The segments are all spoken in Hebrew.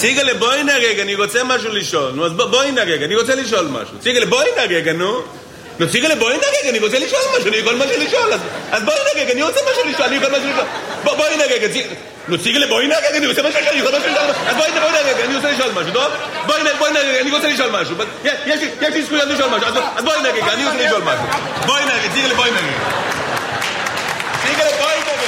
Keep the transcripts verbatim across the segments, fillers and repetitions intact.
ציגלה, בואי נרגע, אני רוצה משהו לשאול. נו, אז בואי נרגע, אני רוצה לשאול משהו. ציגלה, בואי נרגע, נו. נו, ציגלה, בואי נרגע, אני רוצה לשאול משהו, אני יכול משהו לשאול. אז בואי נרגע, אני רוצה משהו לשאול, אני יכול משהו לשאול. בואי נרגע, נו, ציגלה, בואי נרגע, אני רוצה משהו לשאול, אני יכול משהו לשאול. אז בואי נרגע, אני רוצה לשאול משהו, טוב? בואי נרגע, אני רוצה לשאול משהו. יש לי זכויות לשאול משהו, אז בואי נרגע, אני רוצה לשאול משהו. בואי נרגע, ציגלה, בואי נרגע. ציגלה, בואי נרגע.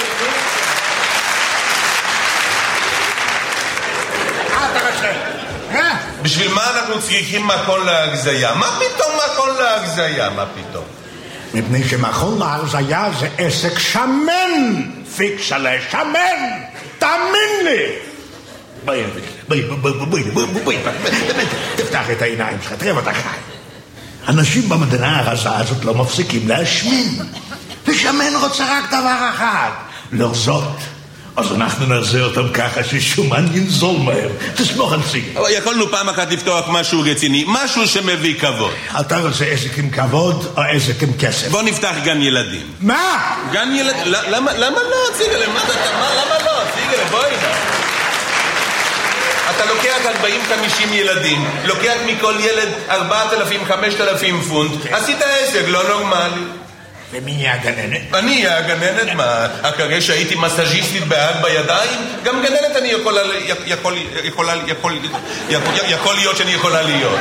בשביל מה אנחנו צריכים מכון להגזיה? מה פתאום מכון להגזיה? מה פתאום? מפני שמכון להגזיה זה עסק שמן, פיקסלה, שמן, תאמין לי. בואי, בואי, בואי, בואי, בואי, בואי, באמת, תפתח את העיניים שלך, תראה ואתה חי. אנשים במדינה הרזה הזאת לא מפסיקים להשמין, ושמן רוצה רק דבר אחד, לרזות. אז אנחנו נעשה אותם ככה ששומן ינזול מהר. תסמוך על ציגל. אבל יכולנו פעם אחת לפתוח משהו רציני, משהו שמביא כבוד. אתה רוצה עסק עם כבוד או עסק עם כסף? בוא נפתח גן ילדים. מה? גן ילדים? למה לא, ציגל? למה לא? ציגל, בואי נה. אתה לוקח ארבעים חמישים ילדים, לוקח מכל ילד ארבעת אלפים חמשת אלפים פונט, עשית עסק לא נורמלי. ומי יהיה הגננת? אני אהיה הגננת, מה? אחרי שהייתי מסאז'יסטית בהג בידיים, גם גננת אני יכולה, יכול, יכולה, יכול, יכול להיות שאני יכולה להיות.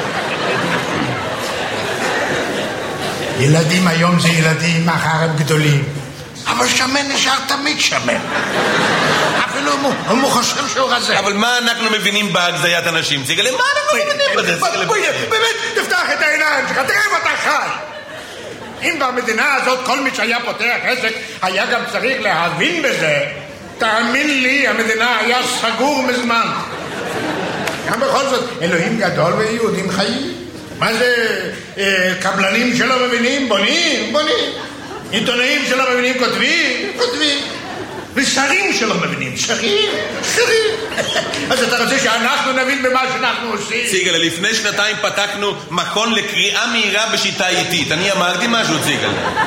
ילדים היום זה ילדים, מחר הם גדולים. אבל שמן נשאר תמיד שמן. אפילו הוא חושב שהוא רזה. אבל מה אנחנו מבינים בהגזיית אנשים? ציגל, מה אנחנו מבינים בזה? באמת, תפתח את העיניים שלך, תראה מה אתה חי. אם במדינה הזאת כל מי שהיה פותח עסק היה גם צריך להבין בזה, תאמין לי, המדינה היה סגור מזמן. גם בכל זאת, אלוהים גדול ויהודים חיים. מה זה, אה, קבלנים שלא מבינים? בונים, בונים. עיתונאים שלא מבינים כותבים, כותבים. ושרים שלא מבינים, שרים, שרים. אז אתה רוצה שאנחנו נבין במה שאנחנו עושים? ציגל, לפני שנתיים פתחנו מכון לקריאה מהירה בשיטה איטית. אני אמרתי משהו, ציגל.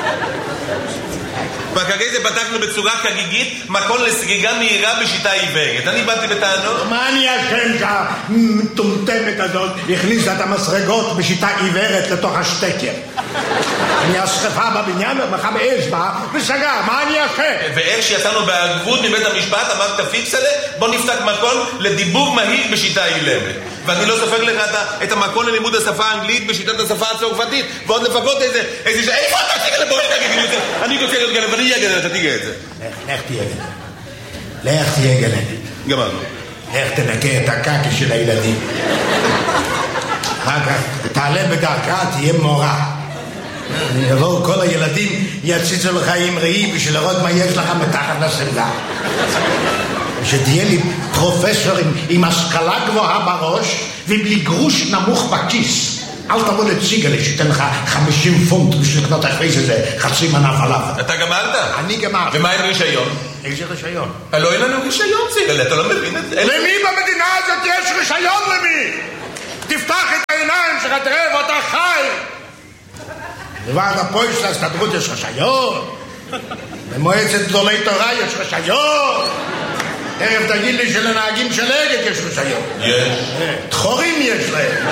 וכרגע זה פתחנו בצורה חגיגית מכון לסגיגה מהירה בשיטה עיוורת. אני באתי בטענות. מה אני אשם שהמטומטמת הזאת הכניסה את המסרגות בשיטה עיוורת לתוך השטקר? אני אסחפה בבניין ומחה באש בה וסגר, מה אני אשם? ואיך שיצאנו בהגבות מבית המשפט אמרת פיקסלה, בוא נפתח מכון לדיבור מהיר בשיטה אילמת. ואני לא סופר לך את המכון ללימוד השפה האנגלית בשיטת השפה הצרפתית, ועוד לפחות איזה, איזה, איפה אתה תיגע לבוא נגיד, אני רוצה להיות גנב, אני אהיה גנב, אתה תיגע את זה. לך תהיה גנב. לך תהיה גנב. גמרנו. לך תנקה את הקקי של הילדים. אחר כך תעלה בדרכה, תהיה מורה. יבואו כל הילדים, יציצו לך עם ראי בשביל לראות מה יש לך מתחת לשמלה. שתהיה לי פרופסור עם, עם השכלה גבוהה בראש ובלי גרוש נמוך בכיס. אל תבוא לציגל שתן לך חמישים פונט בשביל לקנות אחרי זה חצי מנה פלאפל. אתה גמרת? אני גמרתי. ומה עם רישיון? איזה רישיון? לא אין לנו רישיון, ציגל, אתה לא מבין את זה? למי במדינה הזאת יש רישיון למי? תפתח את העיניים שלך, תראה ואתה חי. לוועד הפועל של ההסתדרות יש רישיון. במועצת גדולי תורה יש רישיון. תכף תגיד לי שלנהגים של אגד יש רישיון. יש. דחורים יש להם.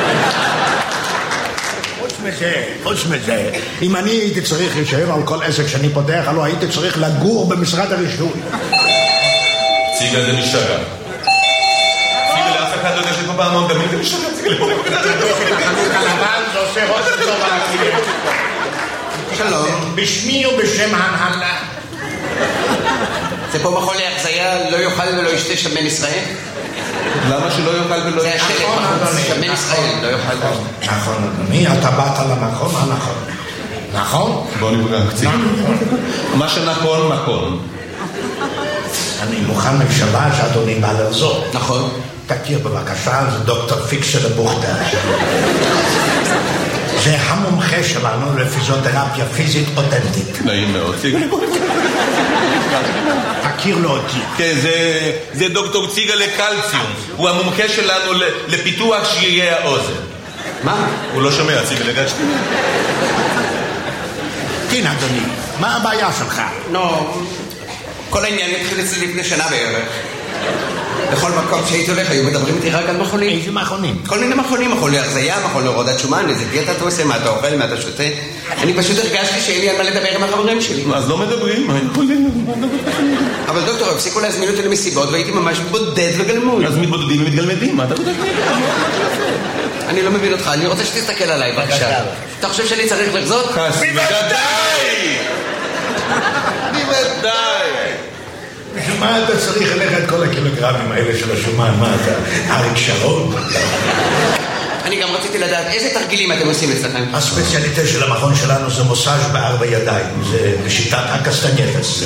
חוץ מזה, חוץ מזה, אם אני הייתי צריך רישיון על כל עסק שאני פותח, הלוא הייתי צריך לגור במשרד הרישוי. ציגל זה משתגע. ציגל לאף אחד לא יודע שפה פעמון גם אם זה משתגע. ציגל פה נקודה. הלבן זה עושה ראש טוב על הכלים. שלום. בשמי ובשם ההנהלה. זה פה מכון להחזיה, לא יאכל ולא ישתה שמן ישראל? למה שלא יאכל ולא ישתה? זה השלט בחוץ, שמן ישראל, לא יאכל. נכון, אדוני, אתה באת למכון הנכון. נכון? בוא נפגע קצת. מה שנכון, מכון. אני מוכן לפשרה שאדוני בא לרזור. נכון. תכיר בבקשה, זה דוקטור פיקסלה בוכטר. זה המומחה שלנו לפיזיותרפיה פיזית אותנטית. נעים מאוד. תכיר לו אותי. כן, זה דוקטור ציגה לקלציום. הוא המומחה שלנו לפיתוח שרירי האוזן. מה? הוא לא שומע, ציגה לגשתי. כן, אדוני, מה הבעיה שלך? לא, כל העניין התחיל אצלי לפני שנה בערך. בכל מקום שהיית הולך, היו מדברים איתי רק על מכונים. איזה מכונים? כל מיני מכונים, מכון להרזיה, מכון להורדת שומן, איזה דיאטה אתה עושה, מה אתה אוכל, מה אתה שותה. אני פשוט הרגשתי שאין לי על מה לדבר עם החברים שלי. אז לא מדברים, מה יכולים? אבל דוקטור, הפסיקו להזמין אותי למסיבות, והייתי ממש בודד וגלמוד. אז מתבודדים ומתגלמדים, מה אתה בודד? אני לא מבין אותך, אני רוצה שתסתכל עליי, בבקשה. אתה חושב שאני צריך לחזות? בוודאי! בוודאי! בשביל מה אתה צריך אליך את כל הקילוגרמים האלה של השומן? מה אתה? אריק שרון? אני גם רציתי לדעת איזה תרגילים אתם עושים אצלכם. הספציאליטה של המכון שלנו זה מוסאז' בארבע ידיים. זה בשיטת הקסטנייטס.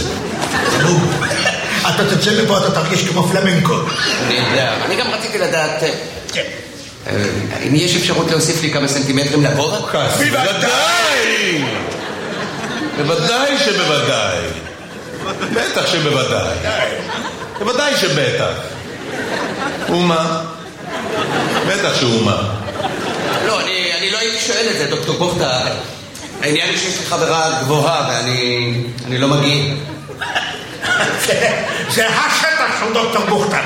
אתה תצא מפה, אתה תרגיש כמו פלמנקו. אני יודע. אני גם רציתי לדעת... אם יש אפשרות להוסיף לי כמה סנטימטרים לגובה? בוודאי! בוודאי שבוודאי. בטח שבוודאי. בוודאי שבטח. ומה? בטח שאומה. לא, אני, אני לא הייתי שואל את זה, דוקטור בוכתה. העניין היא שיש לי חברה גבוהה ואני אני לא מגיע. זה השטח של דוקטור בוכתה.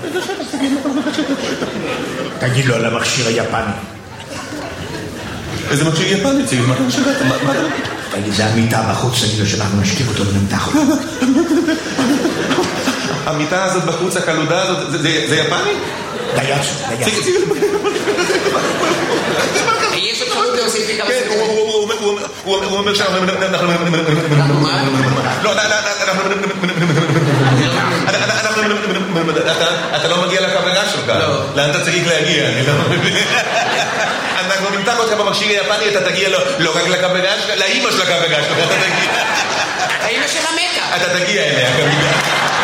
תגיד לו על המכשיר היפני. איזה מכשיר יפני? ציבי, מה אתה משגעת? מה אתה... תגיד, זה המיטה בחוץ, תגיד לו שאנחנו נשקיף אותו ונמתח אותו. המיטה הזאת בחוץ, הקלודה הזאת, זה יפני? דייצו, דייצו. יש אפשרות להוסיף לי כמה סנטימטרים. הוא אומר שאנחנו... לא, אתה לא מגיע לקבלה שלך. לאן אתה צריך להגיע? אנחנו נמתח אותך במכשיר היפני, אתה תגיע לא רק לקבלה שלך, לאמא של הקבלה שלך, אתה תגיע. האמא שלה מתה. אתה תגיע אליה, כמובן.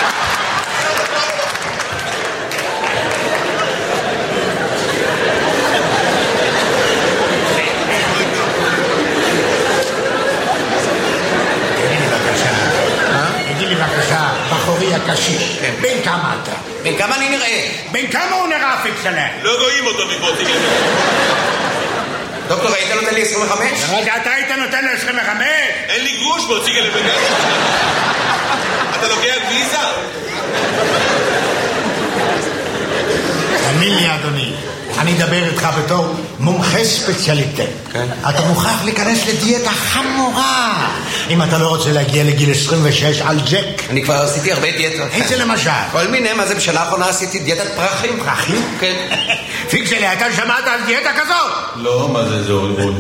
בחורי הקשיש, בין כמה אתה? בין כמה אני נראה? בין כמה הוא נראה פיקסלה? לא רואים אותו מפה, תגיד. דוקטור, היית נותן לי עשרים וחמש? רגע, אתה היית נותן לי עשרים וחמש? אין לי גרוש בו, ציגה לבגן. אתה לוקח ויזה? תאמין לי, אדוני, אני אדבר איתך בתור מומחה ספציאליטה. אתה מוכרח להיכנס לדיאטה חמורה אם אתה לא רוצה להגיע לגיל עשרים ושש על ג'ק. אני כבר עשיתי הרבה דיאטות. איזה למשל? כל מיני, מה זה בשנה האחרונה עשיתי דיאטת פרחים. פרחים? כן. פיקסלי, אתה שמעת על דיאטה כזאת? לא, מה זה, זה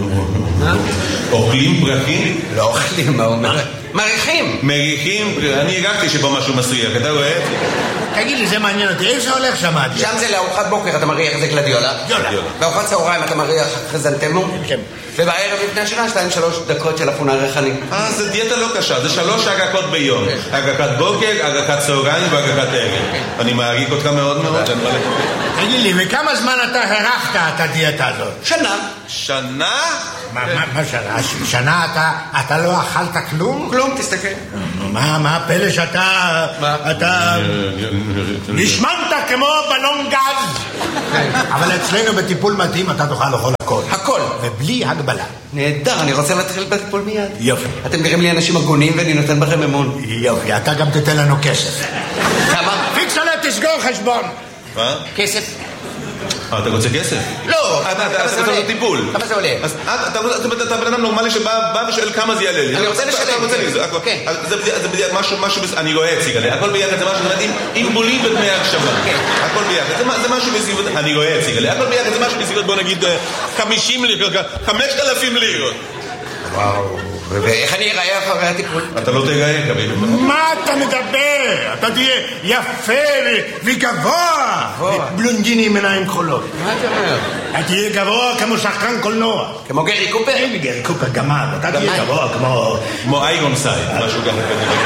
אוכלים פרחים? לא אוכלים, מה אומר? מריחים. מריחים, אני הגעתי שבו משהו מסריח, אתה רואה? תגיד לי, זה מעניין אותי, איך זה הולך שם? שם זה לארוחת בוקר, אתה מריח איזה גלדיולה. בארוחת צהריים אתה מריח חזנטמו. כן. ובערב לפני השנה, שתיים שלוש דקות של אפונה ריחני. אה, זה דיאטה לא קשה, זה שלוש הגקות ביום. הגקת בוקר, הגקת צהריים והגקת ערב. אני מעריך אותך מאוד מאוד. תגיד לי, וכמה זמן אתה הרחת את הדיאטה הזאת? שנה. שנה? מה שנה? שנה אתה לא אכלת כלום? כלום, תסתכל. מה הפלא שאתה... אתה... נשמנת כמו בלון גז. אבל אצלנו בטיפול מתאים אתה תוכל לאכול הכל. הכל. ובלי הגבלה. נהדר, אני רוצה להתחיל בטיפול מיד. יופי. אתם נראים לי אנשים הגונים ואני נותן בכם אמון. יופי, אתה גם תתן לנו כסף. כמה? פיקסלה, תסגור חשבון. מה? כסף. אתה רוצה כסף? לא. אתה רוצה טיפול. כמה זה עולה? אתה בן אדם נורמלי שבא ושואל כמה זה יעלה לי. אני רוצה לשלם. אתה רוצה לי, זה משהו, אני רואה הציג עליה, הכל ביחד זה משהו, עם בולים ודמי הקשבה. הכל ביחד, זה משהו בסביבות, אני רואה הציג עליה, הכל ביחד זה משהו בסביבות, בוא נגיד, חמישים לירות, חמשת אלפים לירות. וואו. ואיך אני אראה אחרי הטיפול? אתה לא תראה, קביל. מה אתה מדבר? אתה תהיה יפה וגבוה. בלונדיני עם עיניים כחולות. מה אתה אומר? אתה תהיה גבוה כמו שחקן קולנוע. כמו גרי קופר? אין גרי קופר, גמד. אתה תהיה גבוה כמו... כמו איירון סייד, משהו ככה.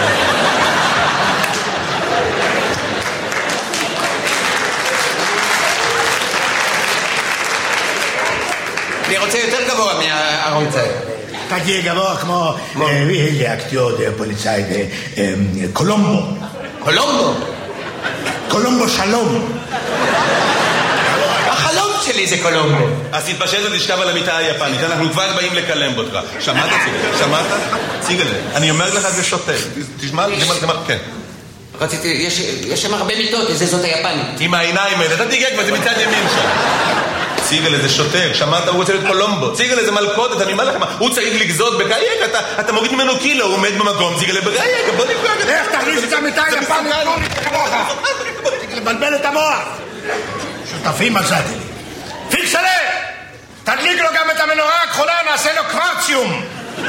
אני רוצה יותר גבוה מהאיירון סייד. אתה תהיה גבוה כמו אקטיור פוליצאי קולומבו. קולומבו? קולומבו שלום. החלום שלי זה קולומבו. אז תתפשט ותשכב על המיטה היפנית, אנחנו כבר באים לקלם אותך. שמעת ציגל? שמעת? ציגל, אני אומר לך זה שוטה. תשמע, כן. רציתי, יש, יש שם הרבה מיטות, איזה זאת היפנית. עם העיניים האלה, אתה תיגע כבר, זה מצד ימין שם. ציגל איזה שוטר, שמעת, הוא רוצה להיות קולומבו. ציגל איזה מלכודת, אני אומר לכם, הוא צריך לגזות בגייק, אתה, אתה מוריד ממנו קילו, הוא עומד במקום, ציגל בגייק, בוא נפגע. איך תכניס את המיטה היפנית, כמוך? לבלבל את המוח. שותפים מצאתי לי. פיקסלה! תדליק לו גם את המנורה הכחולה, נעשה לו קוורציום.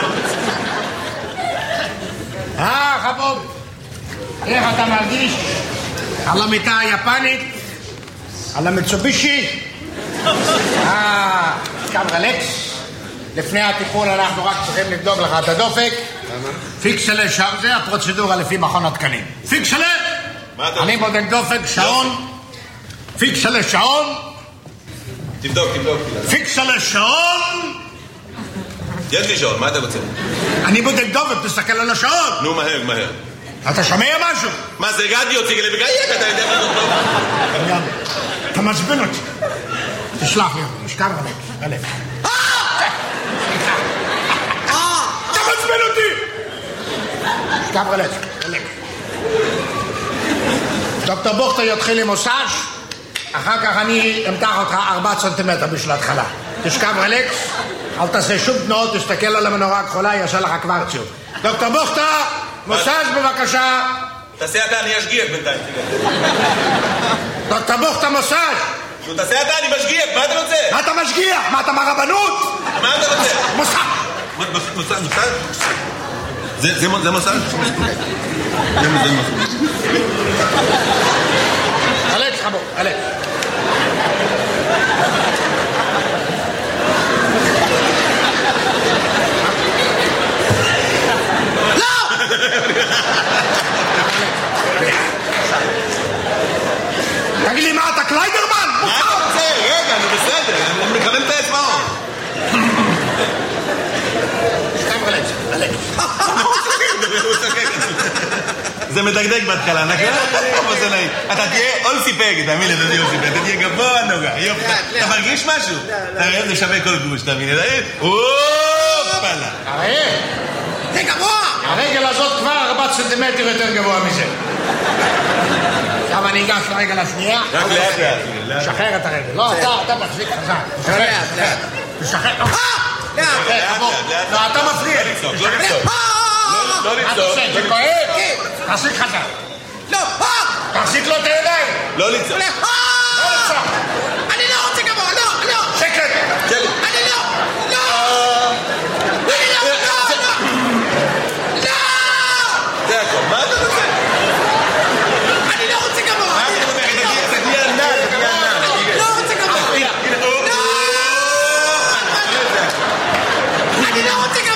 אה, חבוב. איך אתה מרגיש? על המיטה היפנית? על המיצובישי? אה, קם רלקס. לפני הטיפול אנחנו רק צריכים לבדוק לך את הדופק. פיקסלה, זה הפרוצדורה לפי מכון התקנים. פיקסלה! אני בודק דופק, שעון. פיקסלה, שעון. תבדוק, תבדוק. פיקסלה, שעון. יש לי שעון, מה אתה רוצה? אני בודק דופק, תסתכל על השעון. נו, מהר, מהר. אתה שומע משהו? מה זה רדיו, ציגל בגייק, אתה יודע מה זאת טוב? אתה מעצבן אותי. תשלח לי, משכב רלק, רלק. אתה מעצבן אותי! משכב רלק, רלק. דוקטור בוכטר יתחיל עם מוסאז', אחר כך אני אמתח אותך ארבעה סנטימטר בשביל ההתחלה. תשכב רלקס, אל תעשה שום תנועות, תסתכל על המנורה הכחולה, יעשה לך קוורציום. דוקטור בוכטר, מוסאז' בבקשה. תעשה אתה, אני אשגיח בינתיים. דוקטור בוכטר, מוסאז'. נו, תעשה אתה, אני משגיח, מה אתה רוצה? מה אתה משגיח? מה אתה מהרבנות? מה אתה רוצה? מוסאז'. מוסאז', מוסאז'? זה מוסאז'? זה מוסאז'. אלכס, חבו, אלכס. תגיד לי מה, אתה קליידרמן? מה אתה רוצה? רגע, אני בסדר, אני מכוון את האצבעות. שכם רלץ, רלץ. זה מדגדג בהתחלה, נכון? אתה תהיה אולסי פג, תאמין לי, אתה תהיה אולסי פג, אתה תהיה גבוה נוגע, יופי. אתה מרגיש משהו? אתה רואה, זה שווה כל גוש, תאמין לי, אופלה. הרי, זה גבוה! הרגל הזאת כבר ארבעה סנטימטר יותר גבוה מזה. עכשיו אני אגש לרגל השנייה. רק לאט לאט. תשחרר את הרגל. לא, אתה מחזיק חזק. לאט, לאט. תשחרר. לאט, לאט. לא, אתה מפריע. לא לצעוק, לא לצעוק. לא לצעוק. זה כואב? תחזיק חזק. לא, תחזיק לו את הידיים. לא לצעוק. לא לצעוק. אני לא רוצה גבוה, לא, לא. שקט. אני לא, לא. אני לא, לא, לא. לא. זה הכל, מה אתה רוצה? אני לא רוצה גבוה. מה אתה אומר? תגיע ענן, תגיע ענן. לא רוצה גבוה. לא. אני לא רוצה גבוה.